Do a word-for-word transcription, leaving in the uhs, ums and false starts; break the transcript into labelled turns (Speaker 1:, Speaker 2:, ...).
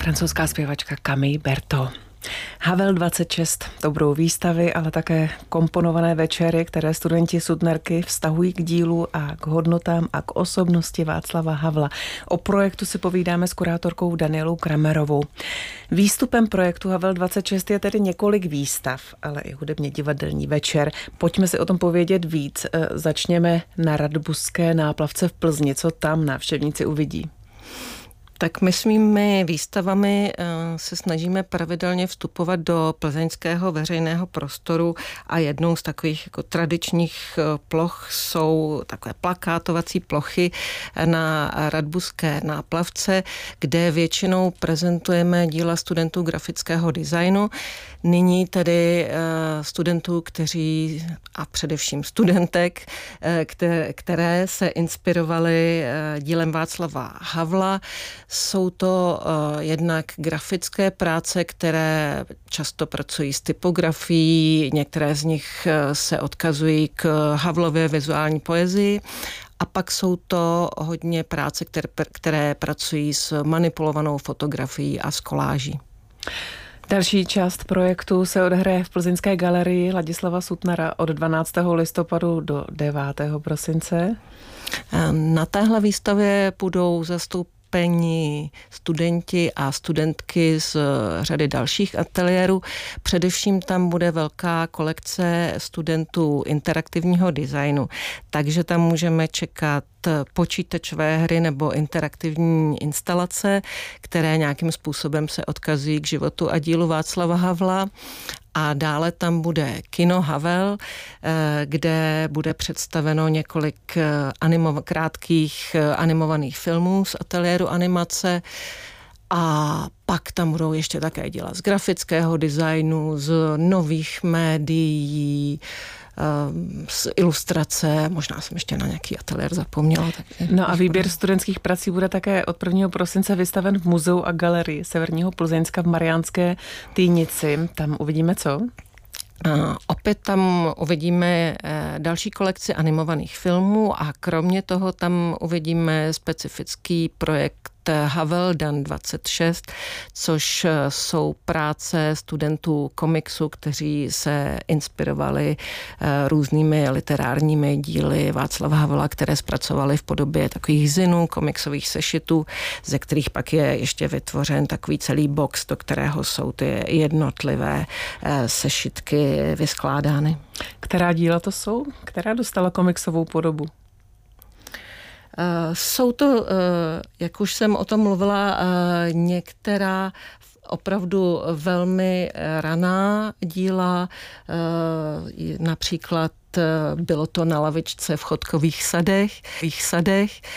Speaker 1: Francouzská zpěvačka Camille Berthoud. Havel dvacet šest, to budou výstavy, ale také komponované večery, které studenti Sudnarky vztahují k dílu a k hodnotám a k osobnosti Václava Havla. O projektu si povídáme s kurátorkou Danielou Kramerovou. Výstupem projektu Havel dvacet šest je tedy několik výstav, ale i hudebně divadelní večer. Pojďme si o tom povědět víc. Začněme na Radbuské náplavce v Plzni. Co tam návštěvníci uvidí?
Speaker 2: Tak my svými výstavami se snažíme pravidelně vstupovat do plzeňského veřejného prostoru a jednou z takových jako tradičních ploch jsou takové plakátovací plochy na Radbuské náplavce, kde většinou prezentujeme díla studentů grafického designu. Nyní tedy studentů, kteří a především studentek, které se inspirovaly dílem Václava Havla. Jsou to uh, jednak grafické práce, které často pracují s typografií, některé z nich uh, se odkazují k Havlově vizuální poezii a pak jsou to hodně práce, které, které pracují s manipulovanou fotografií a s koláží.
Speaker 1: Další část projektu se odehraje v plzeňské galerii Ladislava Sutnara od dvanáctého listopadu do devátého prosince.
Speaker 2: Na téhle výstavě budou zastoupeni studenti a studentky z řady dalších ateliérů. Především tam bude velká kolekce studentů interaktivního designu, takže tam můžeme čekat počítačové hry nebo interaktivní instalace, které nějakým způsobem se odkazují k životu a dílu Václava Havla. A dále tam bude kino Havel, kde bude představeno několik animo- krátkých animovaných filmů z ateliéru animace. A pak tam budou ještě také díla z grafického designu, z nových médií, z ilustrace, možná jsem ještě na nějaký ateliér zapomněla. Takže
Speaker 1: no a výběr studentských prací bude také od prvního prosince vystaven v muzeu a galerii Severního Plzeňska v Mariánské Týnici. Tam uvidíme co?
Speaker 2: Uh, opět tam uvidíme uh, další kolekci animovaných filmů a kromě toho tam uvidíme specifický projekt Havel Dan dvacet šest, což jsou práce studentů komiksu, kteří se inspirovali různými literárními díly Václava Havla, které zpracovali v podobě takových zinů, komiksových sešitů, ze kterých pak je ještě vytvořen takový celý box, do kterého jsou ty jednotlivé sešitky vyskládány.
Speaker 1: Která díla to jsou? Která dostala komiksovou podobu?
Speaker 2: Jsou to, jak už jsem o tom mluvila, některá opravdu velmi raná díla, například bylo to na lavičce v Chodkových sadech, v sadech.